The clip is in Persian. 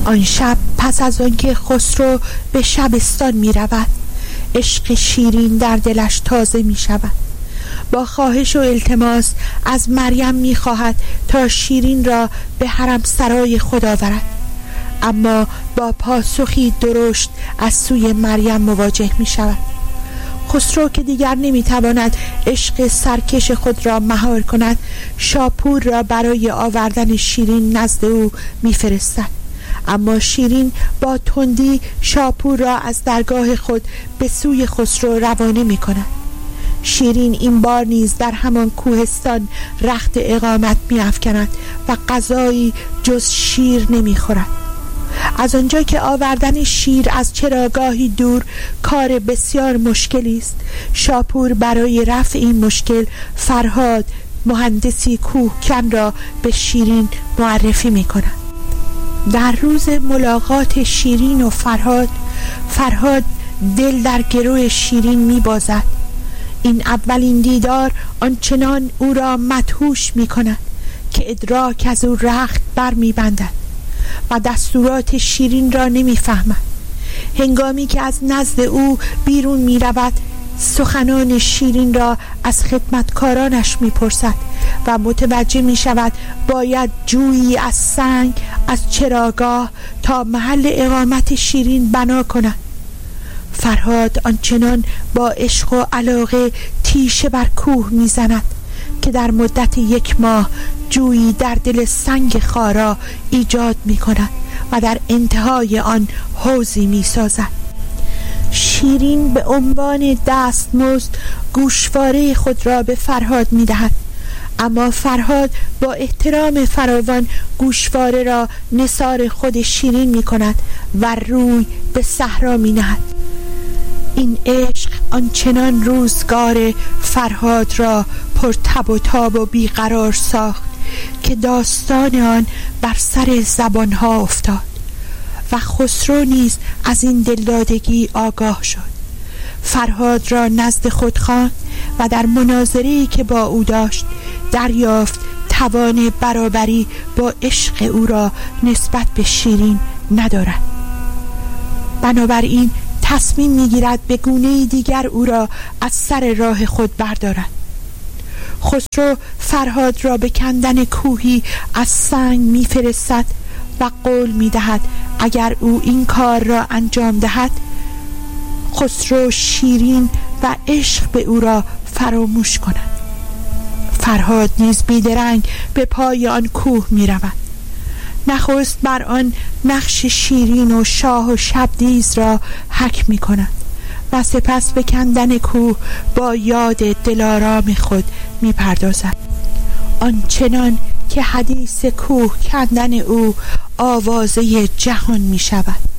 آن شب پس از آنکه خسرو به شبستان می رود، عشق شیرین در دلش تازه می شود. با خواهش و التماس از مریم می خواهد تا شیرین را به حرم سرای خود آورد، اما با پاسخی درشت از سوی مریم مواجه می شود. خسرو که دیگر نمی تواند عشق سرکش خود را مهار کند، شاپور را برای آوردن شیرین نزد او می فرستد. اما شیرین با تندی شاپور را از درگاه خود به سوی خسرو روانه می کند. شیرین این بار نیز در همان کوهستان رخت اقامت می افکند و غذایی جز شیر نمی خورد. از آنجا که آوردن شیر از چراگاهی دور کار بسیار مشکلی است، شاپور برای رفع این مشکل فرهاد مهندسی کوهکن را به شیرین معرفی می کند. در روز ملاقات شیرین و فرهاد دل در گروه شیرین می بازد. این اولین دیدار آنچنان او را مدهوش می کند که ادراک از او رخت بر می بندد و دستورات شیرین را نمی فهمد. هنگامی که از نزد او بیرون می رود، سخنان شیرین را از خدمتکارانش می پرسد و متوجه می شود باید جویی از سنگ از چراگاه تا محل اقامت شیرین بنا کند. فرهاد آنچنان با عشق و علاقه تیشه بر کوه می زند که در مدت 1 ماه جویی در دل سنگ خارا ایجاد می کند و در انتهای آن حوضی می سازد. شیرین به عنوان دستمزد گوشواره خود را به فرهاد می دهد، اما فرهاد با احترام فراوان گوشواره را نثار خود شیرین می کند و روی به صحرا می نهد. این عشق آنچنان روزگار فرهاد را پر تب و تاب و بیقرار ساخت که داستان آن بر سر زبانها افتاد و خسرو نیز از این دلدادگی آگاه شد. فرهاد را نزد خود خواند و در مناظره‌ای که با او داشت دریافت توان برابری با عشق او را نسبت به شیرین ندارد. بنابراین تصمیم میگیرد به گونه دیگر او را از سر راه خود بردارد. خسرو فرهاد را به کندن کوهی از سنگ میفرستد و قول میدهد اگر او این کار را انجام دهد، خسرو شیرین و عشق به او را فراموش کند. فرهاد نیز بیدرنگ به پای آن کوه می رود. نخست بر آن نقش شیرین و شاه و شبدیز را حک می کند و سپس به کندن کوه با یاد دلارام خود می پردازد، آنچنان که حدیث کوه کندن او آوازه جهان می شود.